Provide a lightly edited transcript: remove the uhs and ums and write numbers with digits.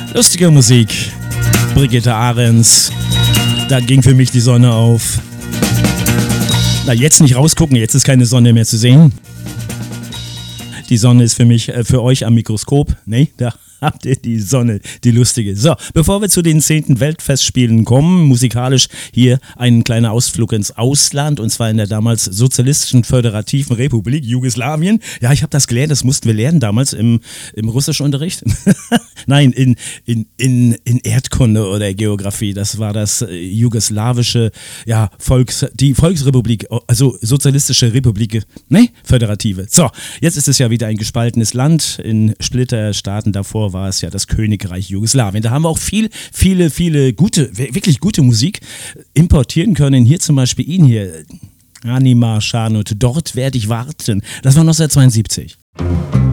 Lustige Musik. Brigitte Ahrens. Da ging für mich die Sonne auf. Na, jetzt nicht rausgucken, jetzt ist keine Sonne mehr zu sehen. Die Sonne ist für mich, für euch am Mikroskop. Nee, da habt ihr die Sonne, die lustige. So, bevor wir zu den 10. Weltfestspielen kommen, musikalisch hier ein kleiner Ausflug ins Ausland, und zwar in der damals sozialistischen föderativen Republik Jugoslawien. Ja, ich habe das gelernt, das mussten wir lernen damals im Russischunterricht. Nein, in Erdkunde oder Geografie. Das war das jugoslawische, ja, die Volksrepublik, also sozialistische Republik, ne, föderative. So, jetzt ist es ja wieder ein gespaltenes Land in Splitterstaaten. Davor war es ja das Königreich Jugoslawien. Da haben wir auch viele gute, wirklich gute Musik importieren können. Hier zum Beispiel ihn hier, Anima Schanut, dort werde ich warten. Das war 1972.